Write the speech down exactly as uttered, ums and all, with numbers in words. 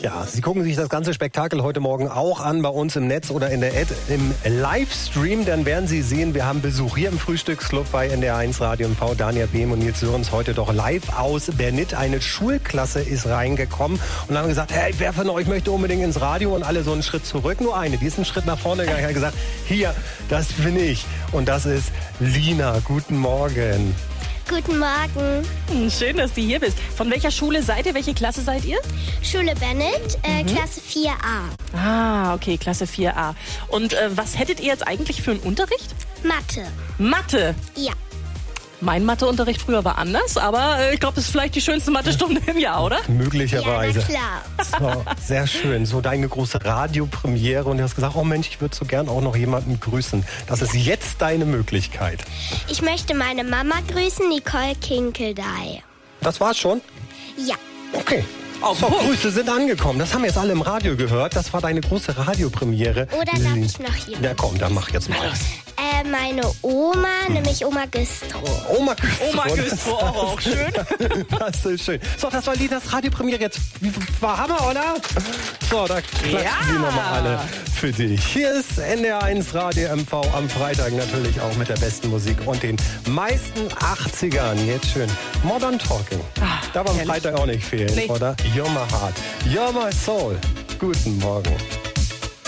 Ja, Sie gucken sich das ganze Spektakel heute Morgen auch an bei uns im Netz oder in der Ad im Livestream. Dann werden Sie sehen, wir haben Besuch hier im Frühstücksclub bei N D R eins Radio und V. Dania Behm und Nils Sörens heute doch live aus Bernit. Eine Schulklasse ist reingekommen und haben gesagt, hey, wer von euch möchte unbedingt ins Radio? Und alle so einen Schritt zurück. Nur eine, die ist einen Schritt nach vorne gegangen und hat gesagt, hier, das bin ich. Und das ist Lina. Guten Morgen. Guten Morgen. Schön, dass du hier bist. Von welcher Schule seid ihr? Welche Klasse seid ihr? Schule Bennett, äh, mhm. Klasse vier a. Ah, okay, Klasse vier a. Und äh, was hättet ihr jetzt eigentlich für einen Unterricht? Mathe. Mathe? Ja. Mein Matheunterricht früher war anders, aber äh, ich glaube, es ist vielleicht die schönste Mathestunde im Jahr, oder? Möglicherweise. Ja, na klar. So, sehr schön. So deine große Radiopremiere und du hast gesagt, oh Mensch, ich würde so gern auch noch jemanden grüßen. Das ist jetzt deine Möglichkeit. Ich möchte meine Mama grüßen, Nicole Kinkeldey. Das war's schon? Ja. Okay. So, Grüße sind angekommen. Das haben wir jetzt alle im Radio gehört. Das war deine große Radiopremiere. Oder darf ich noch jemanden? Ja, komm, dann mach jetzt mal. Äh, meine Oma, nämlich Oma Güstrow. Oma Güstrow. Oma Güstrow, auch, auch schön. Das ist schön. So, das war Linas Radiopremiere jetzt. War Hammer, oder? So, da klatschen Ja. sie nochmal alle für dich. Hier ist N D R eins Radio M V am Freitag natürlich auch mit der besten Musik und den meisten achtzigern. Jetzt schön. Modern Talking. Ach, Da war am herrlich. Freitag auch nicht fehlen, Nee. oder? You're my heart. You're my soul. Guten Morgen.